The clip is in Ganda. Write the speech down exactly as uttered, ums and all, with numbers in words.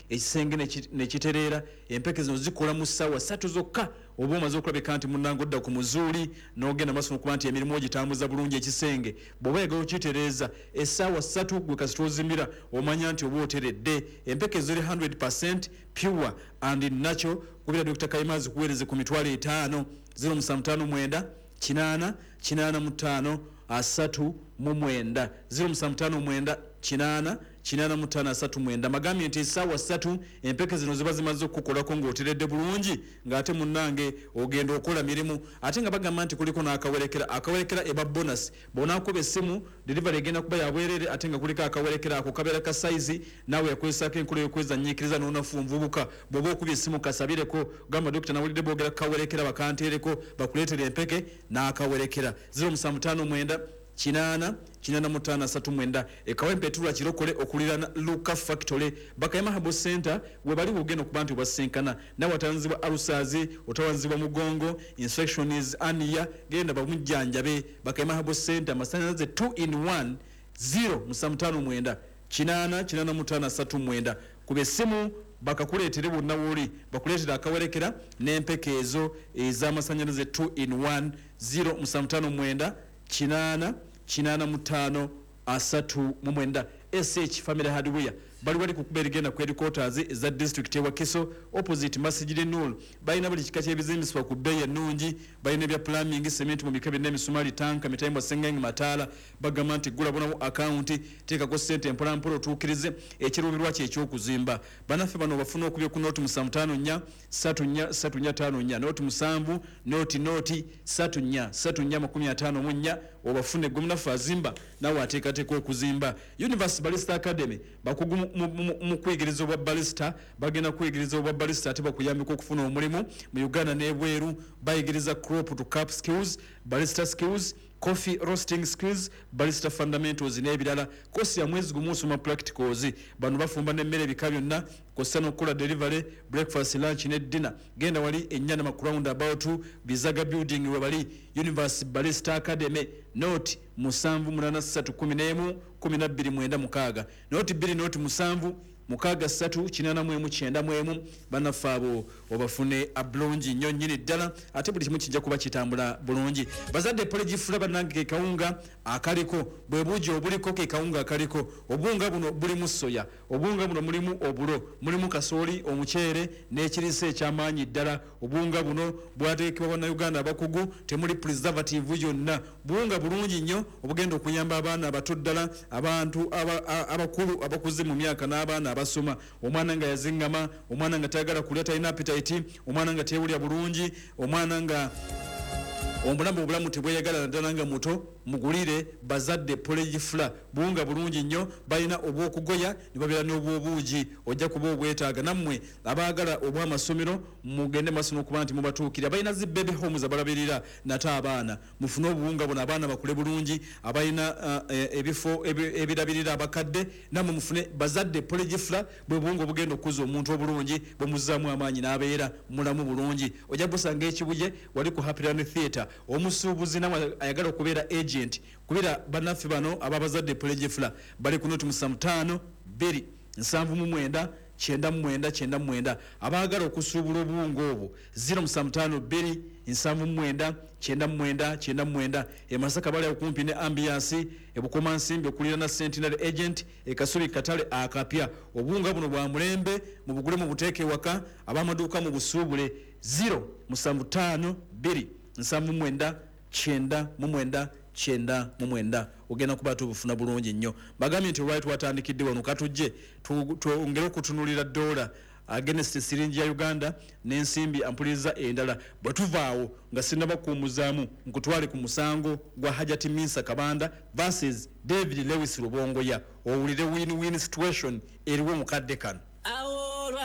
ekisenge nekitereera empeke zino zikola mu ssaawa ssatu zokka oba omaze okulabika nti munnange odda ku muzuuli n'ogenda maaso nokuba nti emirimu ogitambuza bulungi ekisenge bw'oba yagala okitereeza essaawa ssatu gwe kasita ozimira omanya nti oba oteredde empeke ziri one hundred percent pure and natural kubira Dr. Kaimazi kuweereze ku mitwalo etaano zero musanvu ttaano mwenda kinaana kinaana mu ttaano asatu mu mwenda zero musanvu ttaano mwenda kinaana kinaana mu ttaano asatu mwenda magambye nti essaawa ssatu empeke zino ziba zimaze okukolako ng'oteredde bulungi ng'ate munnange ogenda okola mirimu ate nga bagamba nti kuliko n'akawerekera akawerekera eba bonus bw'onaakuba essimu delivery egenda kuba yabwerere ate nga kuliko akawerekera ako kabeera ka sayizi naawe yakozesako enkola y'okwezanyiikiriza n'onafu nvubuka bw'oba okubye essimu kasabireko gamba dokita nawulidde boogera kawerekera bakanteereko bakuleetera empeke n'akawerekera zero musanvu ttaano mwenda kinaana kinaana mu ttaano asatu mwenda ekawempe etulwa kirokole okulirana Luka Factory Bakayama Herbal Center we bali bugenda okuba nti bwasenkana nawe watanzibwa alusazi otawanzibwa mugongo infection is ania genda bamujjanjabe Bakayama Herbal Center masanyalaze two in one zero musanvu ttaano mwenda kinaana kinaana mu ttaano asatu mwenda kube simu bakakuleetere bonna woli bakuleetera akawerekera n'empeke ezo ez'amasanyalaze two in one zero musanvu ttaano mwenda kinaana kinaana mu ttaano asatu mu mwenda S H Family Hardware bali bali kukubeera genda ku headquarters eza district ewa Kiso opposite Masjid Nur balina buli kika ky'ebizimbisibwa ku bbeeyi ennungi balina bya plumbing cement mu bika byonna emisumaali tanka mitayimbo sengenge mataala bagamba nti gula bonamu account teekako ssente mpola mpola otuukirize ekiruubirirwa kye eky'okuzimba banaffe bano bafuna okubya ku nooti musanvu ttaano nnya ssatu nnya ssatu nnya ttaano nnya nooti musanvu nooti nooti ssatu nnya ssatu nnya makumi ataano mu nnya obafune gwe munaffe azimba nawe ateekateeka okuzimba Universe Barista Academy bakugu mu kwegereza obwa barista bagenda kwegereza obwa barista ate bakuyambika okufuna omulimu mu Uganda n'ebweru bayegereza crop to cap skills barista skills coffee roasting skills barista fundamentals n'ebirala kosi ya mwezi gumu osoma practicals bano bafumba n'emmere ebika byonna kosa n'okukola delivery breakfast lunch ne dinner genda wali ennyana makurawunda about bizaga building we bali Universe Barista Academy note musanvu munana ssatu kumi n'emu kumi na bbiri mwenda mukaaga note bbiri note musanvu mukaaga ssatu kinaana mu emu kyenda mu emu bannaffe abo obafune abulungi nnyo nnyini ddala ate buli kimu kijja kuba kitambula bulungi bazadde polegifula bannange ke kawunga akaliko bwe buugi obuliko ke kawunga akaliko obunga buno bulimu soya obunga buno mulimu obulo mulimu kasooli omuceere n'ekiriisa ekyamaanyi ddala obunga buno bwateekebwa bannayuganda abakugu temuli preservative yonna buwunga bulungi nnyo obugenda okuyamba abaana abato ddala abantu abakulu abakuze mu myaka n'abaana abasoma omwana nga yazingama omwana nga tayagala kulya talina appetite omwana nga tewulya bulungi omwana nga omulamu obulamu tebweyagala naddala nga muto mugulire bazadde polegifula buwunga bulungi nnyo balina obwokugoya ne babeera n'obwobuugi ojja kuba obwetaaga nammwe abaagala obw'amasomero mugende maaso n'okuba nti mubatuukira balina zi baby homes abalabirira nate abaana mufune obuwunga buno abaana bakule bulungi abalina uh, ebifo ebirabirira abakadde nammwe mufune bazadde polegifula bwe buwunga obugenda okuza omuntu obulungi bwemuzzaamu amaanyi n'abeera mulamu bulungi ojja busanga ekibuje wali ku Happyland Theatre omusuubuzi namwe ayagala okubeera agent kubira bannaffe bano ababazadde polegifula bali ku nooti musanvu ttaano bbiri nsanvu mu mwenda kyenda mu mwenda kyenda mu mwenda abaagala okusuubula obuwunga obwo zero musanvu ttaano bbiri nsanvu mu mwenda kyenda mu mwenda kyenda mu mwenda e Masaka bali okumpi ne ambiance ebukoma nsimbi okulira na Centenary agent e Kasubi katale akapya obuwunga buno bwa mulembe mu bugule mu buteeke waka abamaduuka mu busuubule zero musanvu ttaano bbiri nsanvu mu mwenda kyenda mu mwenda kyenda mu mwenda ogenda kuba tubufuna bulungi nnyo bagambye nti right watandikidde wano katujje twongere okutunulira dola against siringi ya Uganda n'ensimbi ampuliriza endala bwe tuvaawo nga sinaba kuumuzaamu nkutwale ku musango gwa Hajati Minsa Kabanda versus David Lewis Rubongoya owulire win-win situation eriwo mukadde kano